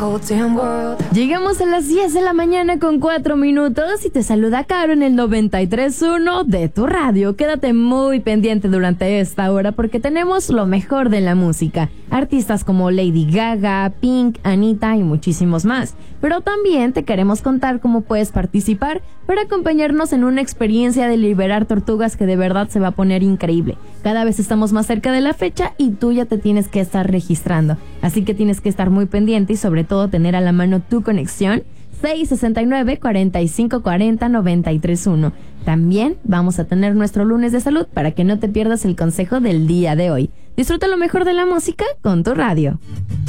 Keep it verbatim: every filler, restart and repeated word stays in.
Llegamos a las diez de la mañana con cuatro minutos y te saluda Caro en el noventa y tres punto uno de tu radio. Quédate muy pendiente durante esta hora porque tenemos lo mejor de la música. Artistas como Lady Gaga, Pink, Anita y muchísimos más. Pero también te queremos contar cómo puedes participar para acompañarnos en una experiencia de liberar tortugas que de verdad se va a poner increíble. Cada vez estamos más cerca de la fecha y tú ya te tienes que estar registrando. Así que tienes que estar muy pendiente y sobre todo tener a la mano tu conexión seis sesenta y nueve, cuarenta y cinco cuarenta, noventa y tres uno. También vamos a tener nuestro lunes de salud para que no te pierdas el consejo del día de hoy. Disfruta lo mejor de la música con tu radio.